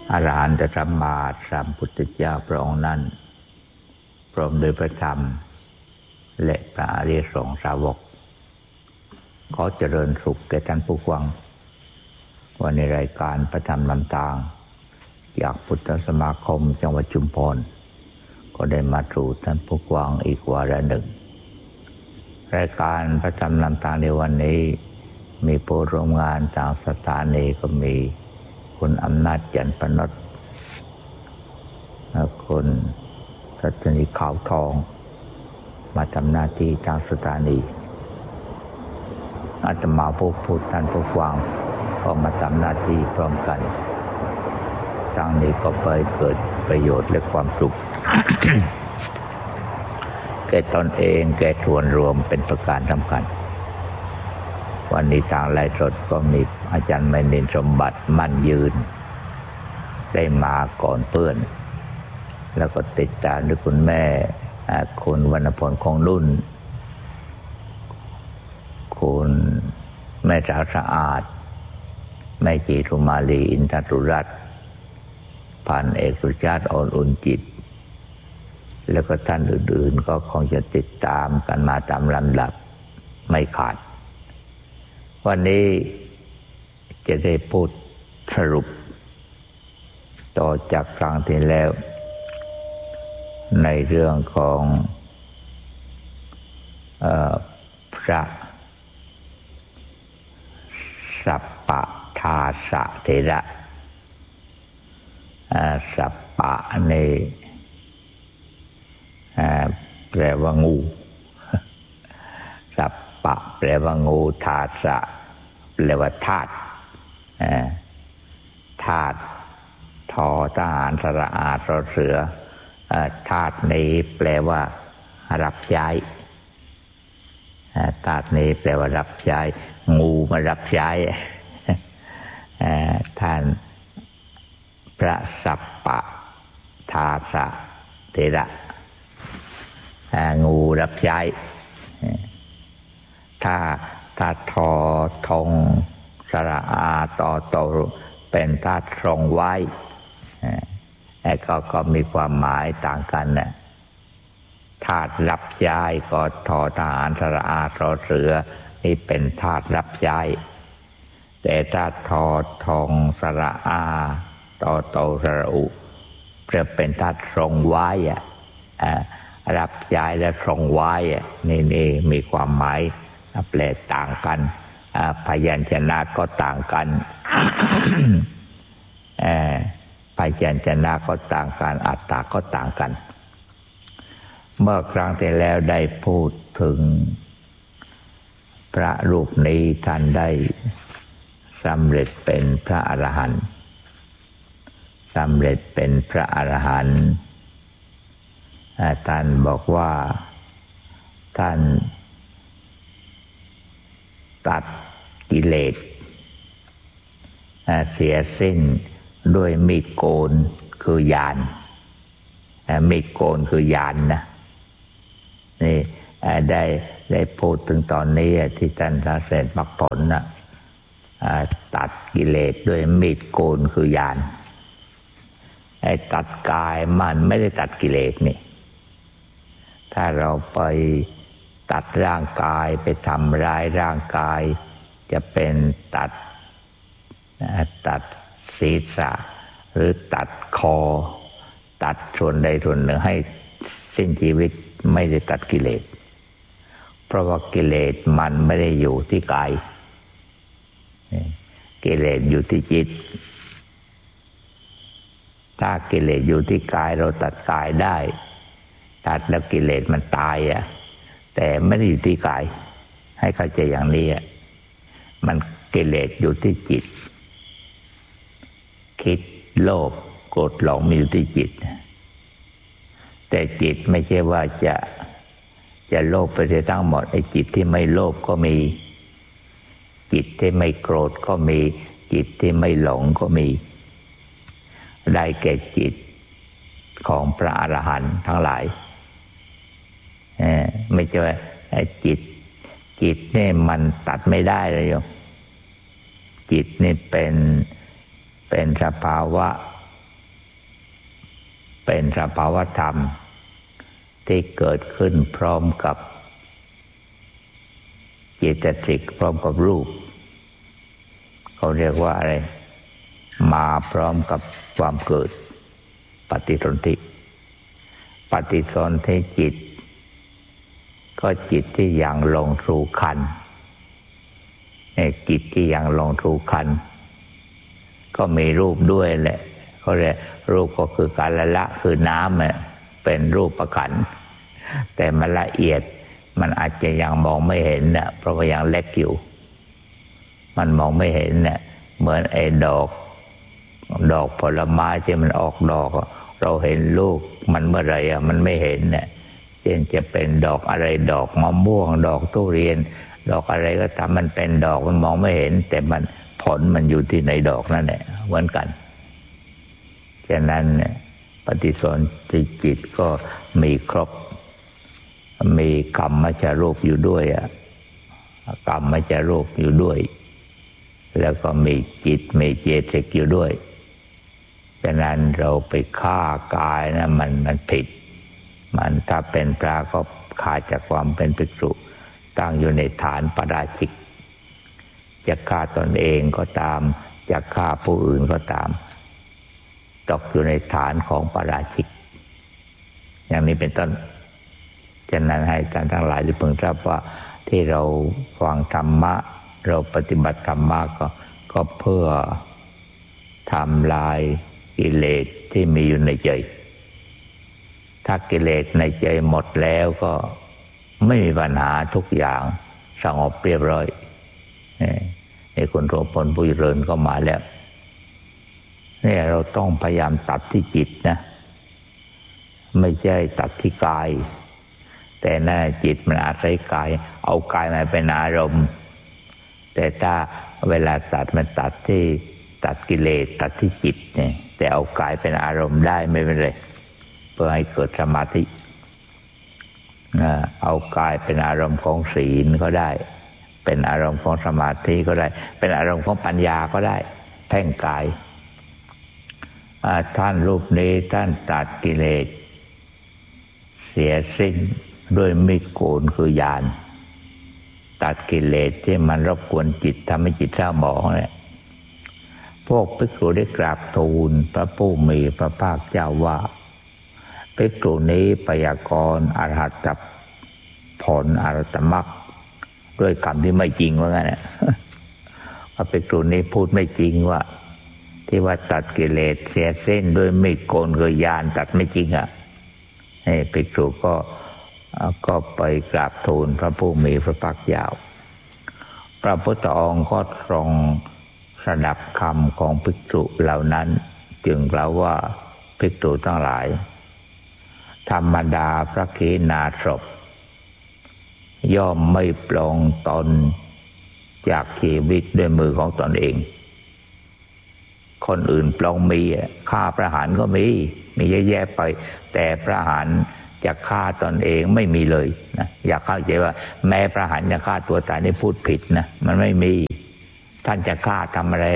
อรหันตสัมมาสัมพุทธเจ้าพระองค์นั้นพร้อมด้วยพระธรรมและพระอริยสงฆ์สาวกขอเจริญสุขแก่ท่านผู้ฟังวันในรายการพระธรรมลำตางจากพุทธสมาคมจังหวัดชุมพรก็ได้มาสู่ท่านผู้ฟังอีกวาระหนึ่งรายการพระธรรมลำตางในวันนี้มีผู้ร่วมงานทางสถานีก็มีคุณอำนาจจันทร์ปนดคุณรัตนีขาวทองมาทำหน้าที่ทางสถานีอาตมาผู้พูดท่านผู้ฟังก็มาทำหน้าที่พร้อมกันทั้งนี้ก็ไปเกิดประโยชน์และความสุข แก่ตนเองแก่ส่วนรวมเป็นประการสำคัญวันนี้ทางไลฟ์สดก็มีอาจารย์ไมนินทร์สมบัติมั่นยืนได้มาก่อนเพื่อนแล้วก็ติดตามด้วยคุณแม่คุณวรรณพลคงนุ่นคุณแม่สาวสะอาดแม่จีทุมาลีอินทรุรัตน์พันเอกสุชาติอ่อนอุ่นจิตแล้วก็ท่านอื่นๆก็คงจะติดตามกันมาตามลำดับไม่ขาดวันนี้จะได้พูดสรุปต่อจากครั้งที่แล้วในเรื่องของพระสัปปทาสะเถระสัปปะในแปลว่างูสัปปะแปลว่างูทาสะแปลว่าธาตุธาตุทอทหารสระอาสอเสือธาตุนี้แปลว่ารับใช้ธาตุนี้แปลว่ารับใช้งูมารับใช้ท่านพระสัปปทาสะเถระงูรับใช้ถ้าทอทงสระอาต่อโตเป็นธาตุทรงไว้ก็มีความหมายต่างกันนะธาตุรับใช้ก็ทอทหารสระอาสอเสือนี่เป็นธาตุรับใช้แต่ถ้าทอทองสระอาต่อโตสระอุจะเป็นธาตุทรงไว้รับใช้และทรงไว้นี่มีความหมายแปลต่างกันพยัญชนะก็ต่างกัน พยัญชนะก็ต่างกันอัตถะก็ต่างกันเมื่อครั้งที่แล้วได้พูดถึงพระรูปนี้ท่านได้สำเร็จเป็นพระอรหันต์สำเร็จเป็นพระอรหันต์ท่านบอกว่าท่านตัดกิเลสเสียสิ้นด้วยมีดโกนคือญาณมีดโกนคือญาณนะนี่ได้พูดถึงตอนนี้ที่ท่านสำเร็จมรรคผลนะตัดกิเลสด้วยมีดโกนคือญาณตัดกายมันไม่ได้ตัดกิเลสนี่ถ้าเราไปตัดร่างกายไปทำร้ายร่างกายจะเป็นตัดศีรษะหรือตัดคอตัดส่วนใดส่วนหนึ่งให้สิ้นชีวิตไม่ได้ตัดกิเลสเพราะว่ากิเลสมันไม่ได้อยู่ที่กายกิเลสอยู่ที่จิตถ้ากิเลสอยู่ที่กายเราตัดกายได้ตัดแล้วกิเลสมันตายแต่ไม่ได้อยู่ที่กายให้เข้าใจอย่างนี้มันกิเลสอยู่ที่จิตคิดโลภโกรธหลงมีอยู่ที่จิตแต่จิตไม่ใช่ว่าจะโลภไปทั้งหมดไอ้จิตที่ไม่โลภก็มีจิตที่ไม่โกรธก็มีจิตที่ไม่หลงก็มีได้แก่จิตของพระอรหันต์ทั้งหลายไม่ใช่ว่าจิตนี่มันตัดไม่ได้เลยโยมจิตนี่เป็นสภาวะเป็นสภาวธรรมที่เกิดขึ้นพร้อมกับเจตสิกพร้อมกับรูปเขาเรียกว่าอะไรมาพร้อมกับความเกิดปฏิสนธิปฏิสนธิจิตก็จิตที่ยังลงสู่ขันธ์จิตที่ยังลงสู่ขันธ์ก็มีรูปด้วยแหละเขาเรียกรูปก็คือการละคือน้ำเป็นรูปขันธ์แต่มันละเอียดมันอาจจะยังมองไม่เห็นเนี่ยเพราะว่ายังเล็กอยู่มันมองไม่เห็นเนี่ยเหมือนไอ้ดอกผลไม้ที่มันออกดอกเราเห็นลูกมันเมื่อไรมันไม่เห็นเนี่ยเช่นจะเป็นดอกอะไรดอกมะม่วงดอกทุเรียนดอกอะไรก็ตามมันเป็นดอกมันมองไม่เห็นแต่มันผลมันอยู่ที่ในดอกนั่นแหละเหมือนกันฉะนั้นปฏิสนธิจิตก็มีครบมีกรรมจรูปอยู่ด้วยกรรมจรูปอยู่ด้วยแล้วก็มีจิตมีเจตสิกอยู่ด้วยฉะนั้นเราไปฆ่ากายนะมันผิดมันถ้าเป็นพระก็ขาดจากความเป็นภิกษุตั้งอยู่ในฐานปาราชิกจะฆ่าตนเองก็ตามจะฆ่าผู้อื่นก็ตามตกอยู่ในฐานของปาราชิกอย่างนี้เป็นต้นฉะนั้นให้ท่านทั้งหลายได้พึงทราบว่าที่เราฟังธรรมะเราปฏิบัติธรรมะก็เพื่อทำลายกิเลสที่มีอยู่ในใจถ้ากิเลสในใจหมดแล้วก็ไม่มีปัญหาทุกอย่างสงบเรียบร้อยนี่คุณโสพลผู้เจริญก็มาแล้วนี่เราต้องพยายามตัดที่จิตนะไม่ใช่ตัดที่กายแต่น่าจิตมันอาศัยกายเอากายมาเป็นอารมณ์แต่ถ้าเวลาตัดมันตัดกิเลสตัดที่จิตเนี่ยแต่เอากายเป็นอารมณ์ได้ไม่เป็นไรเพื่อให้เกิดสมาธิเอากายเป็นอารมณ์ของศีลก็ได้เป็นอารมณ์ของสมาธิก็ได้เป็นอารมณ์ของปัญญาก็ได้เพ่งกายท่านรูปนี้ท่านตัดกิเลสเสียสิ้นด้วยมีดโกนคือญาณตัดกิเลสที่มันรบกวนจิตทำให้จิตเศร้าหมองเนี่ยพวกภิกษุได้กราบทูลพระผู้มีพระภาคเจ้าว่าภิกษุนี้พยากรณ์อรหัตผลอรหัตมรรคด้วยคำที่ไม่จริงว่างั้นเนี่ยพระภิกษุนี้พูดไม่จริงว่าที่ว่าตัดกิเลสเสียสิ้นด้วยมีดโกนคือญาณตัดไม่จริงภิกษุก็ไปกราบทูลพระผู้มีพระภาคเจ้าพระพุทธองค์ก็ทรงสดับคำของภิกษุเหล่านั้นจึงกล่าวว่าภิกษุทั้งหลายธรรมดาพระขีณาสพย่อมไม่ปลงตนจากชีวิตด้วยมือของตนเองคนอื่นปลงมีฆ่าประหารก็มีเยอะแยะไปแต่ประหารจะฆ่าตนเองไม่มีเลยนะอย่าเข้าใจว่าแม้ประหารจะฆ่าตัวตายนี่พูดผิดนะมันไม่มีท่านจะฆ่าทำอะไร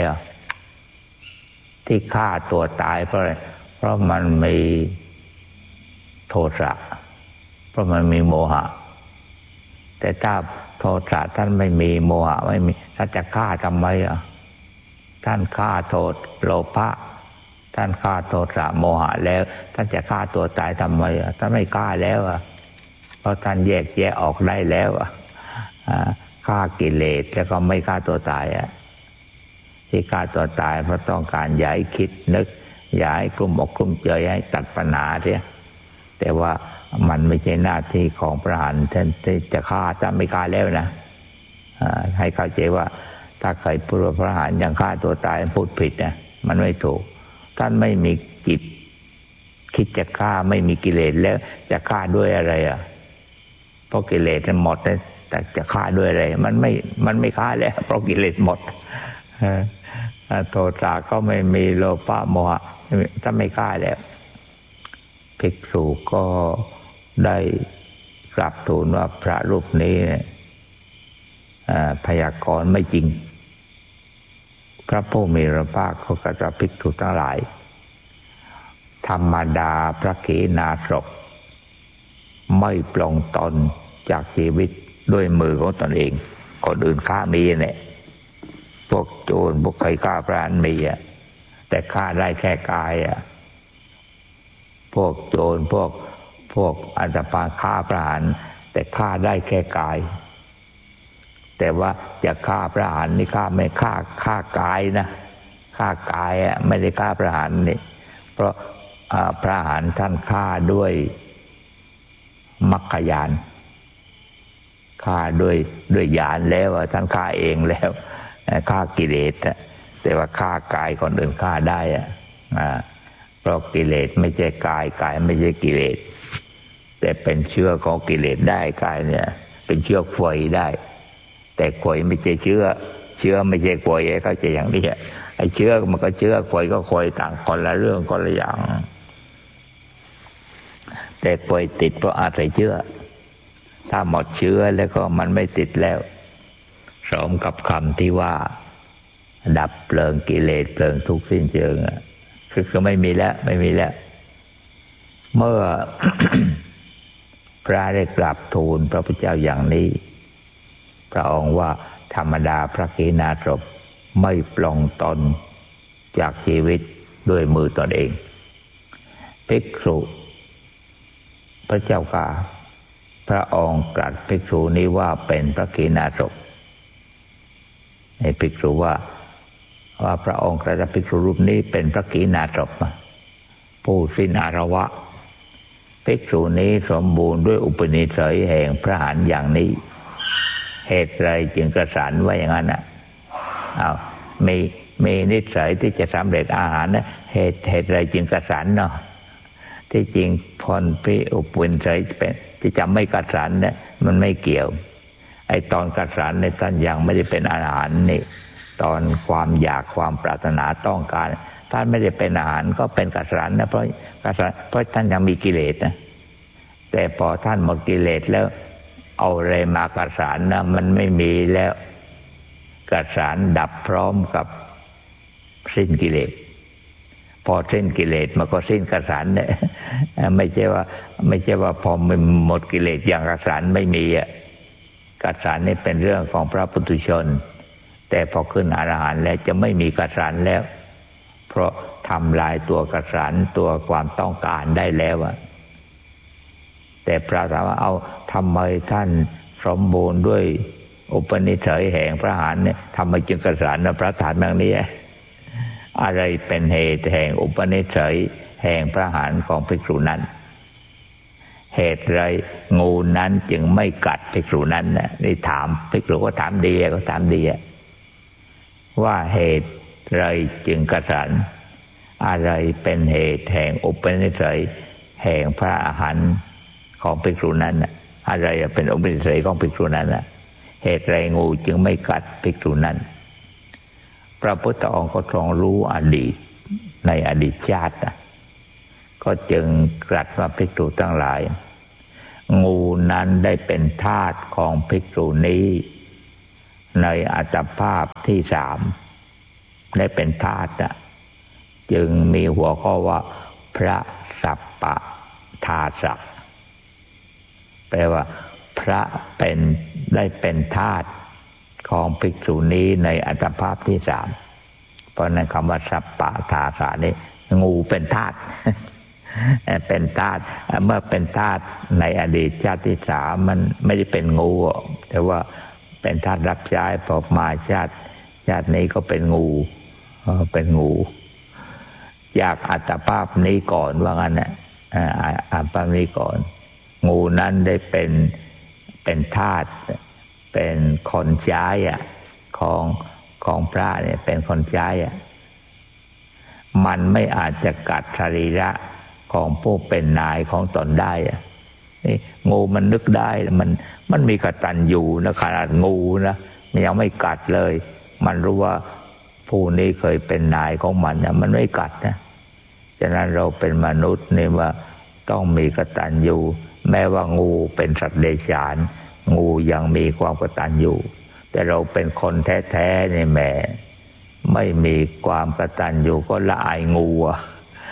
ที่ฆ่าตัวตายเพราะอะไรเพราะมันมีโทสะเพราะมันมีโมหะแต่ถ้าโทสะท่านไม่มีโมหะไม่มีท่านจะฆ่าทำไมท่านฆ่าโทษโลภะท่านฆ่าโทสะโมหะแล้วท่านจะฆ่าตัวตายทำไมท่านไม่ฆ่าแล้วเพราะท่านแยกแยะออกได้แล้วฆ่ากิเลสแล้วก็ไม่ฆ่าตัวตายที่ฆ่าตัวตายเพราะต้องการย้ายคิดนึกย้ายกลุ่มอกกลุ่มใจให้ตัดปัญหาเสียแต่ว่ามันไม่ใช่หน้าที่ของพระอรหันต์ท่านจะฆ่าท่านไม่ฆ่าแล้วนะให้เข้าใจว่าถ้าใครพูดว่าพระอรหันต์ยังฆ่าตัวตายพูดผิดนะมันไม่ถูกท่านไม่มีจิตคิดจะฆ่าไม่มีกิเลสแล้วจะฆ่าด้วยอะไรเพราะกิเลสมันหมดแต่จะฆ่าด้วยอะไรมันไม่ฆ่าแล้วเพราะกิเลสหมดโทสะก็ไม่มีโลภะโมหะท่านไม่ฆ่าแล้วภิกษุก็ได้กราบทูลว่าพระรูปนี้พยากรณ์ไม่จริงพระผู้มีพระภาคก็กระทำภิกษุทั้งหลายธรรมดาพระขีณาสพไม่ปลงตนจากชีวิตด้วยมือของตนเองคนอื่นฆ่ามีเนี่ยพวกโจรพวกใครฆ่าพระอรหันต์มีแต่ฆ่าได้แค่กายพวกโจรพวกอันธพาลฆ่าพระอรหันต์แต่ฆ่าได้แค่กายแต่ว่าจะฆ่าพระอรหันต์นี่ฆ่าไม่ฆ่ากายนะฆ่ากายไม่ได้ฆ่าพระอรหันต์นี่เพราะพระอรหันต์ท่านฆ่าด้วยมรรคญาณฆ่าด้วยญาณแล้วท่านฆ่าเองแล้วฆ่ากิเลสแต่ว่าฆ่ากายคนอื่นฆ่าได้เพราะกิเลสไม่ใช่กายไม่ใช่กิเลสแต่เป็นเชื้อของกิเลสได้กายเนี่ยเป็นเชื้อไฟได้แต่ไฟไม่ใช่เชื้อไม่ใช่ไฟเข้าใจอย่างนี้ไอ้เชื้อมันก็เชื้อไฟก็ไฟต่างคนละเรื่องคนละอย่างแต่ไฟติดเพราะอาศัยเชื้อถ้าหมดเชื้อแล้วก็มันไม่ติดแล้วสมกับคำที่ว่าดับเพลิงกิเลสเพลิงทุกข์สิ้นเชิงคือไม่มีแล้วเมื่อ พระได้กราบทูลพระพุทธเจ้าอย่างนี้พระองค์ว่าธรรมดาพระขีณาสพไม่ปลงตนจากชีวิตด้วยมือตนเองภิกษุพระเจ้าค่ะพระองค์ตรัสภิกษุนี้ว่าเป็นพระขีณาสพในภิกษุว่าพระองค์ตรัสภิกษุรูปนี้เป็นพระขีณาสพผู้สิ้นอาสวะภิกษุนี้สมบูรณ์ด้วยอุปนิสัยแห่งพระอรหันต์อย่างนี้เหตุไรจึงกระสานไว้อย่างนั้นมีนิสัยที่จะสำเร็จอาหารนะเหตุไรจึงกระสานเนาะที่จริงพรพิอุปนิสัยเป็นที่จะไม่กระสานเนี่ยมันไม่เกี่ยวไอ้ตอนกระสานในท่านยังไม่ได้เป็นอาหารนี่ตอนความอยากความปรารถนาต้องการท่านไม่ได้เป็นอาหารก็เป็นกระสานนะเพราะท่านยังมีกิเลสนะแต่พอท่านหมดกิเลสแล้วเอาอะไรมากระสานนะมันไม่มีแล้วกระสานดับพร้อมกับสิ้นกิเลสพอสิ้นกิเลสมันก็สิ้นกระสานเนี่ยไม่ใช่ว่าพอมันหมดกิเลสอย่างกระสานไม่มีกระสานนี่เป็นเรื่องของพระปุถุชนแต่พอขึ้นอรหันต์แล้วจะไม่มีกระสานแล้วเพราะทำลายตัวกระสานตัวความต้องการได้แล้วแต่พระถามว่าเอาทำไมท่านสมบูรณ์ด้วยอุปนิสัยแห่งพระอรหันต์เนี่ยทำไมจึงกระสานพระถามอย่างนี้อะไรเป็นเหตุแห่งอุปนิสัยแห่งพระอรหันต์ของภิกษุนั้นเหตุไรงูนั้นจึงไม่กัดภิกษุนั้นนะนี่ถามภิกษุก็ถามดีว่าเหตุไรจึงกระสานอะไรเป็นเหตุแห่งอุปนิสัยแห่งพระอรหันต์ของภิกษุนั้นอะไรเป็นอุปนิสัยของภิกษุนั้นเหตุไรงูจึงไม่กัดภิกษุนั้นพระพุทธองค์ก็ทรงรู้อดีตในอดีตชาติก็จึงตรัสว่าภิกษุทั้งหลายงูนั้นได้เป็นทาสของภิกษุนี้ในอัตภาพที่สามได้เป็นทาสจึงมีหัวข้อว่าพระสัปปะทาสะแปลว่าพระได้เป็นทาสของภิกษุนี้ในอัตภาพที่สามเพราะนั้นคำว่าสัปปะทาสะนี่งูเป็นทาส เป็นทาสเมื่อเป็นทาสในอดีตชาติที่สามมันไม่ได้เป็นงูแต่ว่าเป็นทาสรับใช้พอมาชาตินี้ก็เป็นงูจากอัตภาพนี้ก่อนว่างั้นอัตภาพนี้ก่อนงูนั้นได้เป็นทาสเป็นคนใช้ของพระเนี่ยเป็นคนใช้มันไม่อาจจะกัดสรีระของผู้เป็นนายของตนได้นี่งูมันนึกได้มันมีกตัญญูนะขนาดงูนะมันยังไม่กัดเลยมันรู้ว่าผู้นี้เคยเป็นนายของมันนะมันไม่กัดนะฉะนั้นเราเป็นมนุษย์นี่ว่าต้องมีกตัญญูแม้ว่างูเป็นสัตว์เดรัจฉานงูยังมีความกตัญญูแต่เราเป็นคนแท้ๆนี่แหมไม่มีความกตัญญูก็ละอายงู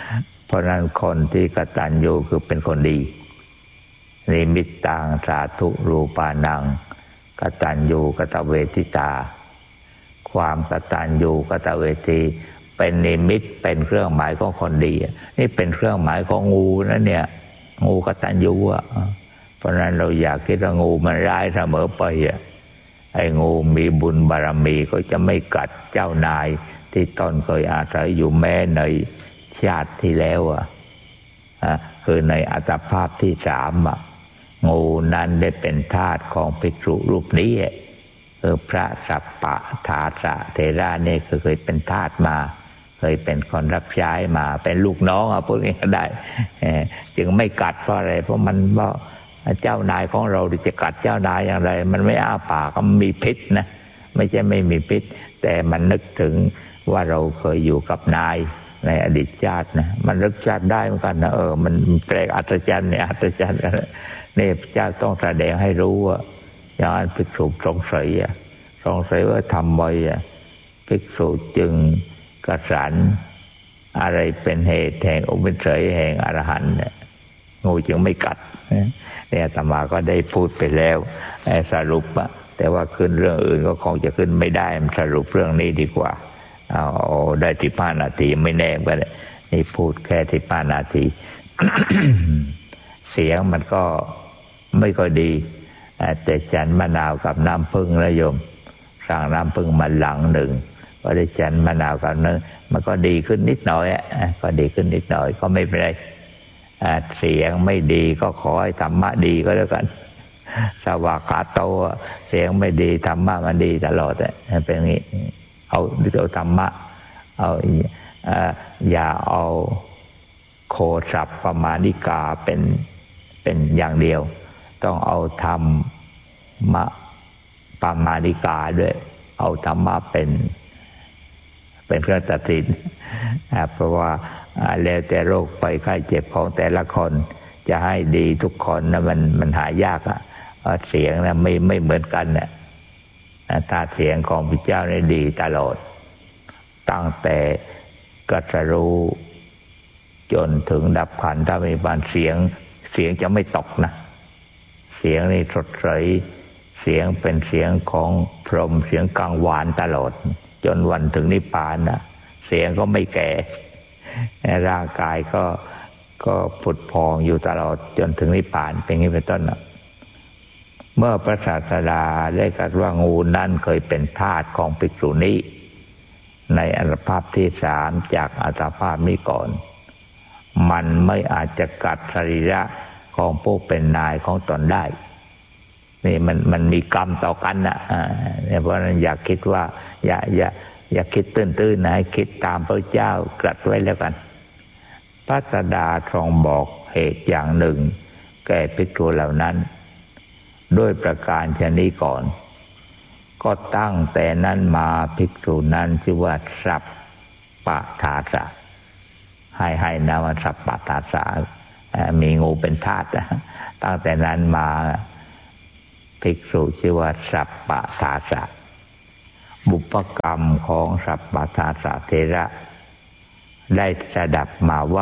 เพราะนั้นคนที่กตัญญูคือเป็นคนดีนิมิตตังสาธุรูปานังกตัญญูกตเวทิตาความกตัญญูกตเวทีเป็นนิมิตเป็นเครื่องหมายของคนดีนี่เป็นเครื่องหมายของงูนะเนี่ยงูกตัญญูอ่ะเพราะนั้นเราอยากคิดว่างูมันร้ายเสมอไปอ่ะไอ้งูมีบุญบารมีก็จะไม่กัดเจ้านายที่ตนเคยอาศัยอยู่แม้ในชาติที่แล้วอ่ะคือในอัตภาพที่สามอ่ะงูนั้นได้เป็นทาสของภิกษุรูปนี้พระสัปปะทาสะเถระเนี่ยเคยเป็นทาสมาเคยเป็นคนรับใช้มาเป็นลูกน้องพูดง่ายๆได้จึงไม่กัดเพราะอะไรเพราะมันว่าเจ้านายของเราจะกัดเจ้านายอย่างไรมันไม่อ้าปากมันมีพิษนะไม่ใช่ไม่มีพิษแต่มันนึกถึงว่าเราเคยอยู่กับนายในอดีตชาตินะมันนึกชาติได้เหมือนกันนะมันแปลกอัศจรรย์เนี่ยอัศจรรย์นี่พระเจ้าต้องแสดงให้รู้ว่าอย่างนั้นภิกษุสงสัยว่าทำไมภิกษุจึงกระสันอะไรเป็นเหตุแห่งอุปนิสัยแห่งอรหันต์งูจึงไม่กัดเนี่ยอาตมาก็ได้พูดไปแล้วสรุปแต่ว่าขึ้นเรื่องอื่นก็คงจะขึ้นไม่ได้สรุปเรื่องนี้ดีกว่าเอาได้15 นาทีไม่แน่ก็ได้นี่พูดแค่15 นาที เสียงมันก็ไม่ค่อยดีแต่ฉันมะนาวกับน้ำผึ้งนะโยมสั่งน้ำผึ้งมาหลังหนึ่งก็ได้ฉันมะนาวกับเนื้อมันก็ดีขึ้นนิดหน่อยก็ดีขึ้นนิดหน่อยก็ไม่เป็นไรเสียงไม่ดีก็ขอให้ธรรมะดีก็แล้วกันสวากขาโตเสียงไม่ดีธรรมะมันดีตลอดเป็นอย่างนี้เอาธรรมะเอาอย่าเอาโคศัพท์ประมาณิกาเป็นอย่างเดียวต้องเอาธรรมะปามาณิกาด้วยเอาธรรมะเป็นเครื่องตัดสินเพราะว่าแล้วแต่โรคไปไข้เจ็บของแต่ละคนจะให้ดีทุกคนนะมันหายากเสียงนะไม่เหมือนกันนะถ้าเสียงของพระเจ้านี่ดีตลอดตั้งแต่ตรัสรู้จนถึงดับขันธ์ถ้ามีบานเสียงจะไม่ตกนะเสียงนี่สดใสเสียงเป็นเสียงของพรหมเสียงกังวานตลอดจนวันถึงนิพพานนะเสียงก็ไม่แก่ร่างกายก็ผุดพองอยู่ตลอดจนถึงนิพพานเป็นอย่างนี้เป็นต้นนะเมื่อพระศาสดาได้ตรัสว่างูนั้นเคยเป็นทาสของภิกษุนี้ในอัตภาพที่สามจากอัตภาพนี้ก่อนมันไม่อาจจะกัดสรีระของผู้เป็นนายของตนได้นี่มันมีกรรมต่อกันนะเพราะนั้นอย่าคิดว่าอย่าคิดตื้นๆนะให้คิดตามพระเจ้าตรัสไว้แล้วกันพระศาสดาทรงบอกเหตุอย่างหนึ่งแก่ภิกษุเหล่านั้นด้วยประการชนี้ก่อนก็ตั้งแต่นั้นมาภิกษุนั้นชื่อว่าสัปปะทาสะให้นะว่าสัปปะทาสะมีงูเป็นทาสตั้งแต่นั้นมาภิกษุชื่อว่าสัปปะทาสะบุพกรรมของสัปปะทาสะเถระได้สดับมาว่า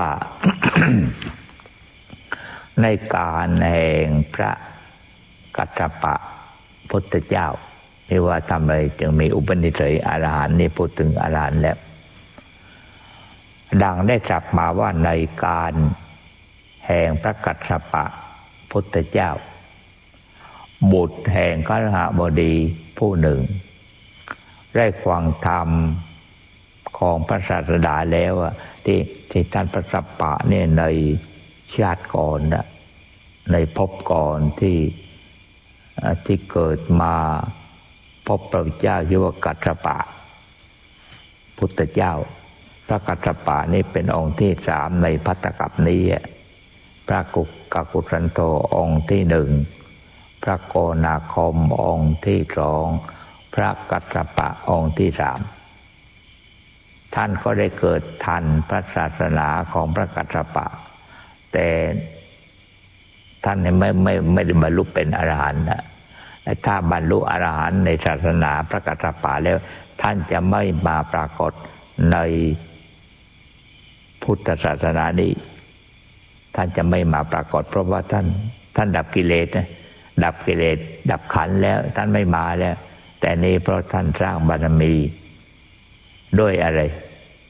ในการแห่งพระกัสสปะพุทธเจ้าไม่ว่าทำอะไรจึงมีอุปนิสัยอรหันต์นี่พูดถึงอรหันต์แล้วดังได้กลับมาว่าในการแห่งพระกัสสปะพุทธเจ้าบุตรแห่งคฤหบดีผู้หนึ่งได้ฟังธรรมของพระศาสดาแล้วที่ท่านพระสัปปะเนี่ยในชาติก่อนนะในภพก่อนที่เกิดมาพบพระเจ้าชื่อว่ากัสสปะพุทธเจ้าพระกัสสปะนี่เป็นองค์ที่สามในภัตตกัปนี้พระกักุสันโธองค์ที่หนึ่งพระโกนาคมองค์ที่สองพระกัสสปะองค์ที่สามท่านก็ได้เกิดทันพระศาสนาของพระกัสสปะแต่ท่านไม่ได้บรรลุเป็นอรหันต์นะถ้าบรรลุอรหันต์ในศาสนาพระกัสสปะแล้วท่านจะไม่มาปรากฏในภพุทธศาสนานี้ท่านจะไม่มาปรากฏเพราะว่าท่านดับกิเลสนะดับกิเลสดับขันธ์แล้วท่านไม่มาแล้วแต่นี้เพราะท่านสร้างบารมีด้วยอะไร